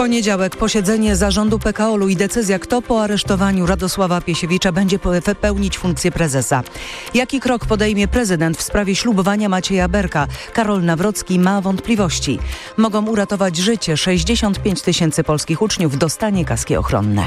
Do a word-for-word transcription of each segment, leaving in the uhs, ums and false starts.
Poniedziałek posiedzenie zarządu P K O L-u i decyzja, kto po aresztowaniu Radosława Piesiewicza będzie pełnić funkcję prezesa. Jaki krok podejmie prezydent w sprawie ślubowania Macieja Berka? Karol Nawrocki ma wątpliwości. Mogą uratować życie. sześćdziesiąt pięć tysięcy polskich uczniów dostanie kaski ochronne.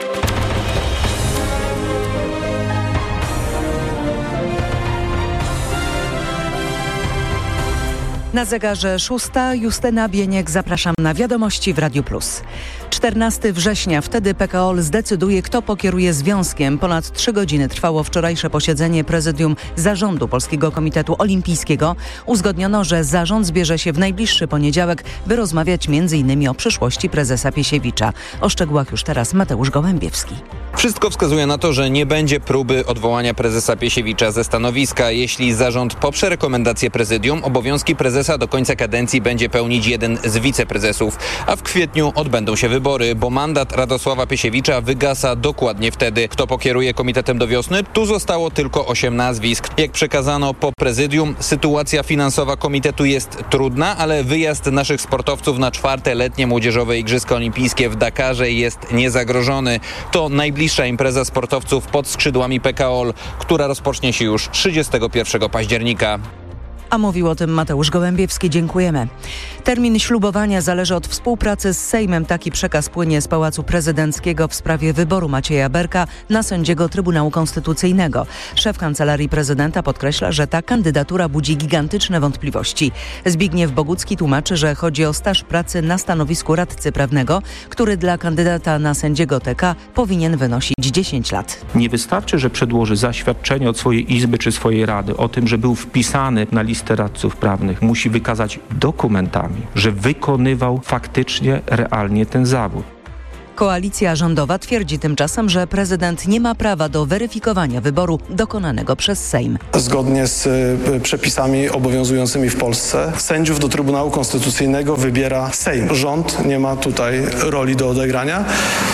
Na zegarze szósta. Justyna Bieniek, zapraszam na Wiadomości w Radiu Plus. czternastego września, wtedy P K O L zdecyduje, kto pokieruje związkiem. Ponad trzy godziny trwało wczorajsze posiedzenie prezydium Zarządu Polskiego Komitetu Olimpijskiego. Uzgodniono, że zarząd zbierze się w najbliższy poniedziałek, by rozmawiać między innymi o przyszłości prezesa Piesiewicza. O szczegółach już teraz Mateusz Gołębiewski. Wszystko wskazuje na to, że nie będzie próby odwołania prezesa Piesiewicza ze stanowiska. Jeśli zarząd poprze rekomendację prezydium, obowiązki prezesa do końca kadencji będzie pełnić jeden z wiceprezesów, a w kwietniu odbędą się wybory, bo mandat Radosława Piesiewicza wygasa dokładnie wtedy. Kto pokieruje komitetem do wiosny? Tu zostało tylko osiem nazwisk. Jak przekazano po prezydium, sytuacja finansowa komitetu jest trudna, ale wyjazd naszych sportowców na czwarte letnie młodzieżowe Igrzyska Olimpijskie w Dakarze jest niezagrożony. To najbliższa impreza sportowców pod skrzydłami P K O L, która rozpocznie się już trzydziestego pierwszego października. A mówił o tym Mateusz Gołębiewski. Dziękujemy. Termin ślubowania zależy od współpracy z Sejmem. Taki przekaz płynie z Pałacu Prezydenckiego w sprawie wyboru Macieja Berka na sędziego Trybunału Konstytucyjnego. Szef Kancelarii Prezydenta podkreśla, że ta kandydatura budzi gigantyczne wątpliwości. Zbigniew Bogucki tłumaczy, że chodzi o staż pracy na stanowisku radcy prawnego, który dla kandydata na sędziego T K powinien wynosić dziesięć lat. Nie wystarczy, że przedłoży zaświadczenie od swojej izby czy swojej rady o tym, że był wpisany na listę radców prawnych. Musi wykazać dokumentami, że wykonywał faktycznie, realnie ten zawód. Koalicja rządowa twierdzi tymczasem, że prezydent nie ma prawa do weryfikowania wyboru dokonanego przez Sejm. Zgodnie z y, przepisami obowiązującymi w Polsce sędziów do Trybunału Konstytucyjnego wybiera Sejm. Rząd nie ma tutaj roli do odegrania.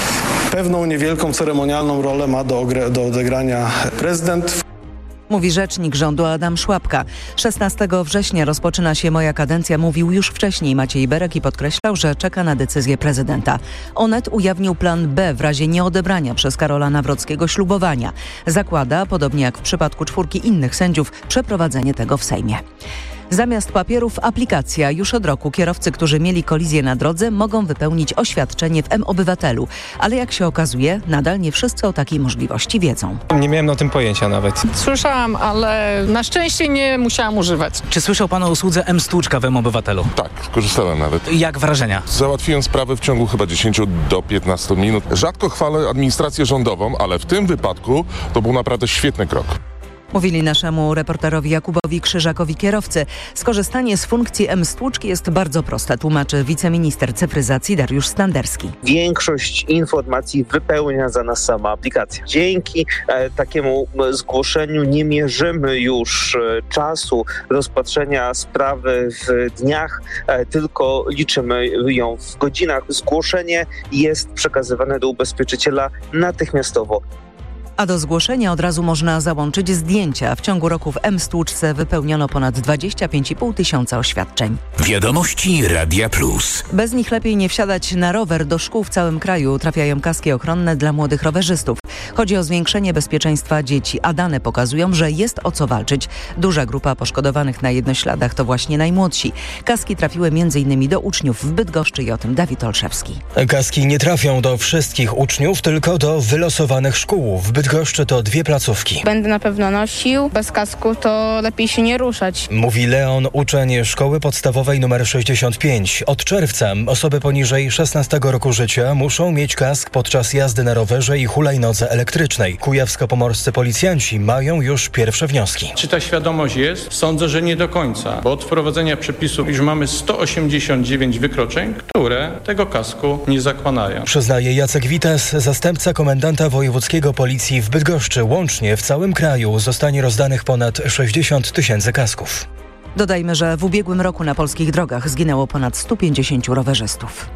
Pewną niewielką ceremonialną rolę ma do, do odegrania prezydent. Mówi rzecznik rządu Adam Szłapka. szesnastego września rozpoczyna się moja kadencja, mówił już wcześniej Maciej Berek i podkreślał, że czeka na decyzję prezydenta. Onet ujawnił plan B w razie nieodebrania przez Karola Nawrockiego ślubowania. Zakłada, podobnie jak w przypadku czwórki innych sędziów, przeprowadzenie tego w Sejmie. Zamiast papierów aplikacja. Już od roku kierowcy, którzy mieli kolizję na drodze, mogą wypełnić oświadczenie w M-Obywatelu. Ale jak się okazuje, nadal nie wszyscy o takiej możliwości wiedzą. Nie miałem o tym pojęcia nawet. Słyszałam, ale na szczęście nie musiałam używać. Czy słyszał pan o usłudze M-Stłuczka w M-Obywatelu? Tak, skorzystałem nawet. Jak wrażenia? Załatwiłem sprawę w ciągu chyba dziesięć do piętnastu minut. Rzadko chwalę administrację rządową, ale w tym wypadku to był naprawdę świetny krok. Mówili naszemu reporterowi Jakubowi Krzyżakowi kierowcy. Skorzystanie z funkcji M-Stłuczki jest bardzo proste, tłumaczy wiceminister cyfryzacji Dariusz Standerski. Większość informacji wypełnia za nas sama aplikacja. Dzięki e, takiemu zgłoszeniu nie mierzymy już e, czasu rozpatrzenia sprawy w dniach, e, tylko liczymy ją w godzinach. Zgłoszenie jest przekazywane do ubezpieczyciela natychmiastowo. A do zgłoszenia od razu można załączyć zdjęcia. W ciągu roku w M-Stłuczce wypełniono ponad dwadzieścia pięć i pół tysiąca oświadczeń. Wiadomości Radia Plus. Bez nich lepiej nie wsiadać na rower. Do szkół w całym kraju trafiają kaski ochronne dla młodych rowerzystów. Chodzi o zwiększenie bezpieczeństwa dzieci, a dane pokazują, że jest o co walczyć. Duża grupa poszkodowanych na jednośladach to właśnie najmłodsi. Kaski trafiły między innymi do uczniów w Bydgoszczy i o tym Dawid Olszewski. Kaski nie trafią do wszystkich uczniów, tylko do wylosowanych szkół. W Bydgoszczy to dwie placówki. Będę na pewno nosił. Bez kasku to lepiej się nie ruszać. Mówi Leon, uczeń szkoły podstawowej numer sześćdziesiąt pięć. Od czerwca osoby poniżej szesnastego roku życia muszą mieć kask podczas jazdy na rowerze i hulajnodze elektrycznej. Kujawsko-pomorscy policjanci mają już pierwsze wnioski. Czy ta świadomość jest? Sądzę, że nie do końca, bo od wprowadzenia przepisów już mamy sto osiemdziesiąt dziewięć wykroczeń, które tego kasku nie zakładają. Przyznaje Jacek Wites, zastępca komendanta wojewódzkiego policji w Bydgoszczy. Łącznie w całym kraju zostanie rozdanych ponad sześćdziesiąt tysięcy kasków. Dodajmy, że w ubiegłym roku na polskich drogach zginęło ponad stu pięćdziesięciu rowerzystów.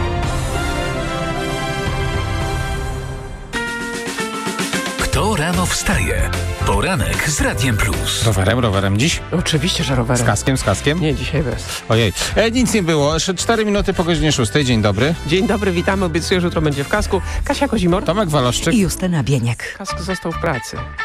Kto rano wstaje. Poranek z Radiem Plus. Rowerem, rowerem dziś? Oczywiście, że rowerem. Z kaskiem, z kaskiem? Nie, dzisiaj bez. Ojej. E, nic nie było. Jeszcze cztery minuty po godzinie szóstej. Dzień dobry. Dzień dobry, witamy. Obiecuję, że jutro będzie w kasku. Kasia Kozimor. Tomek Waloszczyk. I Justyna Bieniek. Kask został w pracy.